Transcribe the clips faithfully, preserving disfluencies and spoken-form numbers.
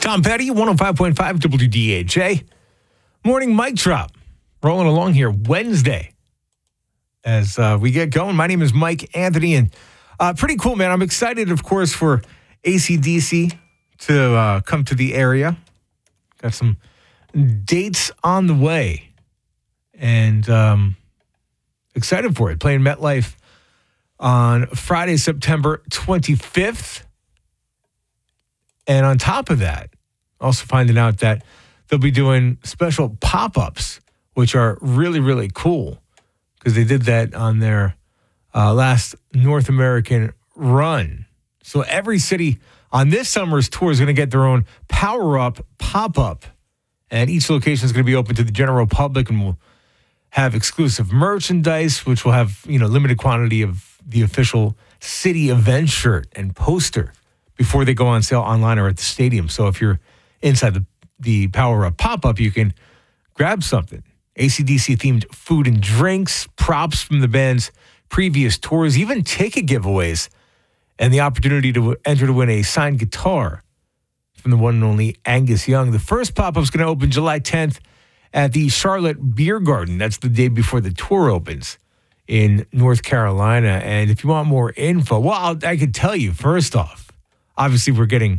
Tom Petty, one oh five point five W D H A. Morning mic drop. Rolling along here Wednesday as uh, we get going. My name is Mike Anthony, and uh, pretty cool, man. I'm excited, of course, for A C D C to uh, come to the area. Got some dates on the way, and um, excited for it. Playing MetLife on Friday, September twenty-fifth. And on top of that, also finding out that they'll be doing special pop-ups, which are really, really cool because they did that on their uh, last North American run. So every city on this summer's tour is going to get their own power-up pop-up, and each location is going to be open to the general public and will have exclusive merchandise, which will have, you know, limited quantity of the official city event shirt and poster before they go on sale online or at the stadium. So if you're inside the, the Power Up pop-up, you can grab something. A C D C-themed food and drinks, props from the band's previous tours, even ticket giveaways, and the opportunity to enter to win a signed guitar from the one and only Angus Young. The first pop-up is going to open July tenth at the Charlotte Beer Garden. That's the day before the tour opens in North Carolina. And if you want more info, well, I'll, I could tell you, first off, obviously, we're getting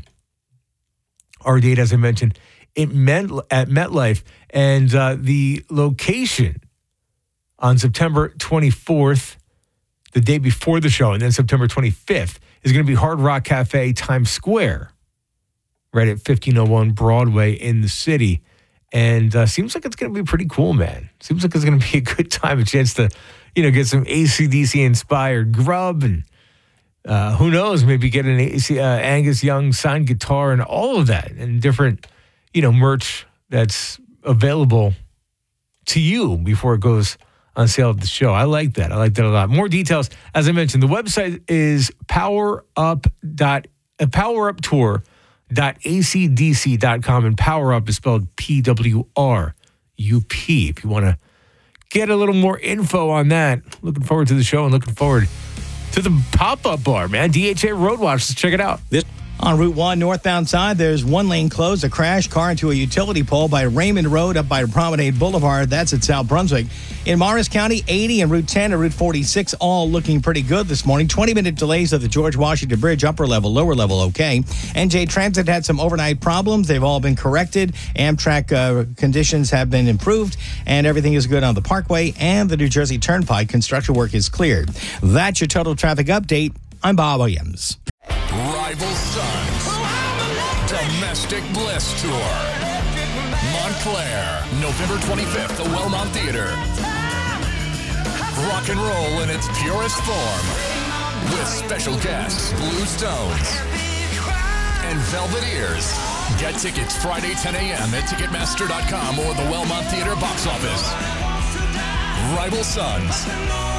our date, as I mentioned, it meant at MetLife, and uh, the location on September twenty-fourth, the day before the show, and then September twenty-fifth, is going to be Hard Rock Cafe, Times Square, right at fifteen oh one Broadway in the city. And uh, seems like it's going to be pretty cool, man. Seems like it's going to be a good time, a chance to, you know, get some A C D C-inspired grub and Uh, who knows, maybe get an uh, Angus Young signed guitar and all of that and different, you know, merch that's available to you before it goes on sale at the show. I like that. I like that a lot. More details, as I mentioned, the website is powerup dot poweruptour dot a c d c dot com, and Power Up is spelled P W R U P. If you want to get a little more info on that, looking forward to the show and looking forward to the pop-up bar, man. D H A Road Watch. Let's check it out. This on Route one northbound side, there's one lane closed. A crash car into a utility pole by Raymond Road up by Promenade Boulevard. That's at South Brunswick. In Morris County, eighty and Route ten and Route forty-six all looking pretty good this morning. twenty-minute delays at the George Washington Bridge, upper level, lower level, okay. N J Transit had some overnight problems. They've all been corrected. Amtrak uh, conditions have been improved, and everything is good on the Parkway and the New Jersey Turnpike. Construction work is cleared. That's your total traffic update. I'm Bob Williams. Rival Sons Domestic Bliss Tour, Montclair, November twenty-fifth, the Wellmont Theater. Rock and roll in its purest form with special guests Blue Stones and Velvet Ears. Get tickets Friday ten a.m. at Ticketmaster dot com or the Wellmont Theater box office. Rival Sons,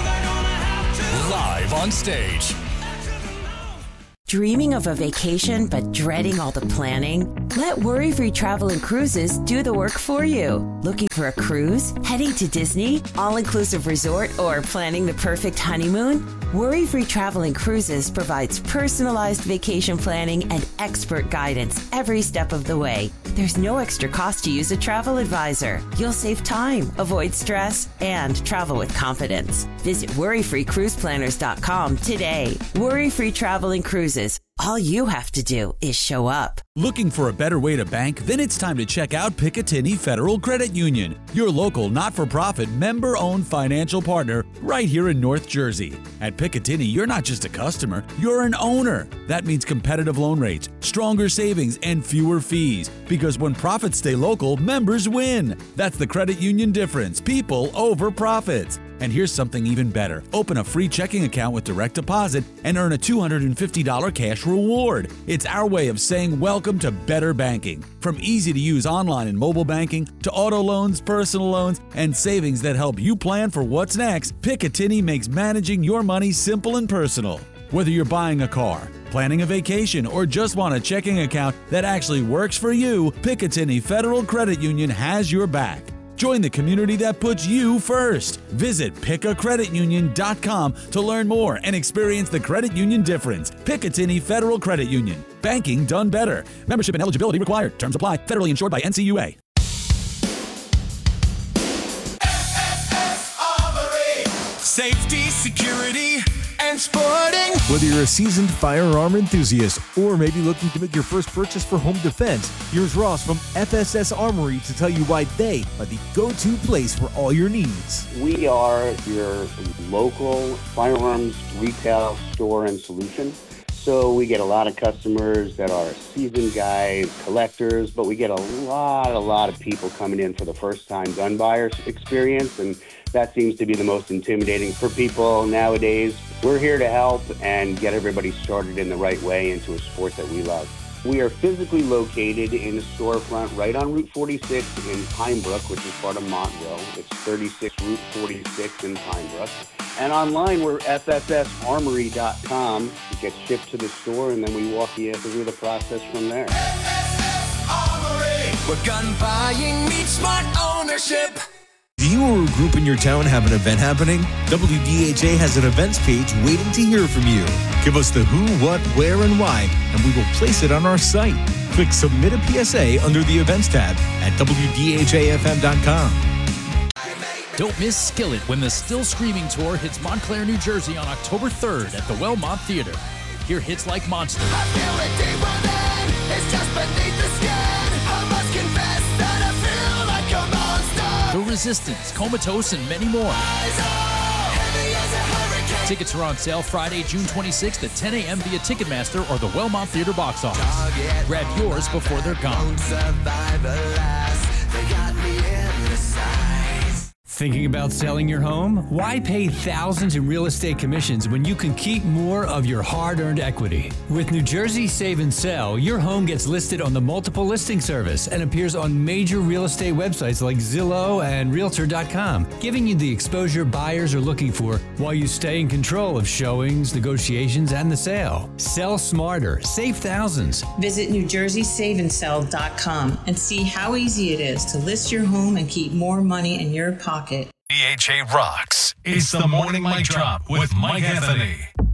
live on stage. Dreaming of a vacation but dreading all the planning? Let Worry-Free Travel and Cruises do the work for you. Looking for a cruise? Heading to Disney? All-inclusive resort? Or planning the perfect honeymoon? Worry-Free Travel and Cruises provides personalized vacation planning and expert guidance every step of the way. There's no extra cost to use a travel advisor. You'll save time, avoid stress, and travel with confidence. Visit worry free cruise planners dot com today. Worry-Free Travel and Cruises. All you have to do is show up. Looking for a better way to bank? Then it's time to check out Picatinny Federal Credit Union, your local not-for-profit member-owned financial partner right here in North Jersey. At Picatinny, you're not just a customer, you're an owner. That means competitive loan rates, stronger savings, and fewer fees. Because when profits stay local, members win. That's the credit union difference. People over profits. And here's something even better. Open a free checking account with direct deposit and earn a two hundred fifty dollars cash reward. It's our way of saying welcome to better banking. From easy-to-use online and mobile banking to auto loans, personal loans, and savings that help you plan for what's next, Picatinny makes managing your money simple and personal. Whether you're buying a car, planning a vacation, or just want a checking account that actually works for you, Picatinny Federal Credit Union has your back. Join the community that puts you first. Visit pick a credit union dot com to learn more and experience the credit union difference. Picatinny Federal Credit Union. Banking done better. Membership and eligibility required. Terms apply. Federally insured by N C U A. Safety, security, and sporting. Whether you're a seasoned firearm enthusiast or maybe looking to make your first purchase for home defense, here's Ross from F S S Armory to tell you why they are the go-to place for all your needs. We are your local firearms retail store and solution. So we get a lot of customers that are seasoned guys, collectors, but we get a lot, a lot of people coming in for the first time gun buyer experience, and that seems to be the most intimidating for people nowadays. We're here to help and get everybody started in the right way into a sport that we love. We are physically located in a storefront right on Route forty-six in Pine Brook, which is part of Montville. It's thirty-six Route forty-six in Pine Brook. And online, we're F S S armory dot com. It gets shipped to the store, and then we walk you through the process from there. F S S Armory, where gun buying meets smart ownership. Do you or a group in your town have an event happening? W D H A has an events page waiting to hear from you. Give us the who, what, where, and why, and we will place it on our site. Click Submit a P S A under the Events tab at W D H A F M dot com. Don't miss Skillet when the Still Screaming Tour hits Montclair, New Jersey on October third at the Wellmont Theater. Hear hits like Monster. I feel it deeper than it's just beneath the skin. I must confess that I feel like a monster. The Resistance, Comatose, and many more. Eyes are heavy as a hurricane. Tickets are on sale Friday, June twenty-sixth at ten a.m. via Ticketmaster or the Wellmont Theater box office. Grab yours before they're gone. Won't survive the last. They got me in the sights. Thinking about selling your home? Why pay thousands in real estate commissions when you can keep more of your hard-earned equity? With New Jersey Save and Sell, your home gets listed on the multiple listing service and appears on major real estate websites like Zillow and Realtor dot com, giving you the exposure buyers are looking for while you stay in control of showings, negotiations, and the sale. Sell smarter, save thousands. Visit New Jersey Save and Sell dot com and see how easy it is to list your home and keep more money in your pocket. D H A rocks. It's the Morning Mic Drop with Mike Anthony.